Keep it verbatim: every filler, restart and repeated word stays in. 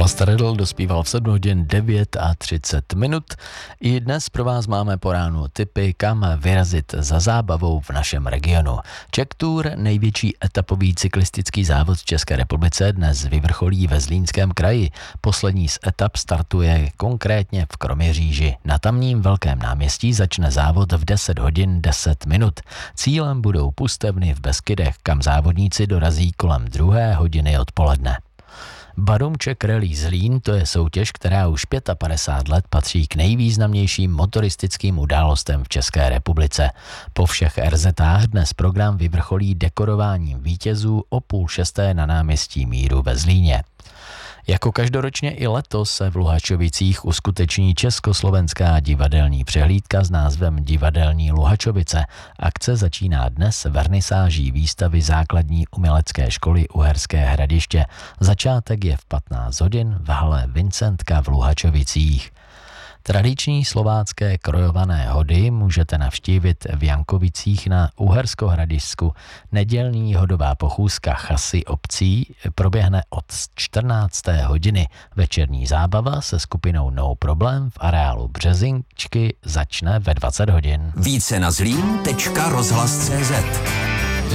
Vlasta Redl dospíval v sedm hodin devět a třicet minut. I dnes pro vás máme po ránu tipy, kam vyrazit za zábavou v našem regionu. Czech Tour, největší etapový cyklistický závod v České republice, dnes vyvrcholí ve Zlínském kraji. Poslední z etap startuje konkrétně v Kroměříži. Na tamním velkém náměstí začne závod v deset hodin deset minut. Cílem budou Pustevny v Beskydech, kam závodníci dorazí kolem druhé hodiny odpoledne. Barum Czech Rally Zlín, to je soutěž, která už padesát pět let patří k nejvýznamnějším motoristickým událostem v České republice. Po všech er zetách dnes program vyvrcholí dekorováním vítězů o půl šesté na náměstí Míru ve Zlíně. Jako každoročně i letos se v Luhačovicích uskuteční československá divadelní přehlídka s názvem Divadelní Luhačovice. Akce začíná dnes vernisáží výstavy základní umělecké školy Uherské Hradiště. Začátek je v patnáct hodin v hale Vincentka v Luhačovicích. Tradiční slovácké krojované hody můžete navštívit v Jankovicích na Uhersko-Hradišsku. Nedělní hodová pochůzka chasy obcí proběhne od čtrnácté hodiny. Večerní zábava se skupinou No Problem v areálu Březinčky začne ve dvacet hodin. Více na zlín tečka rozhlas tečka cé zet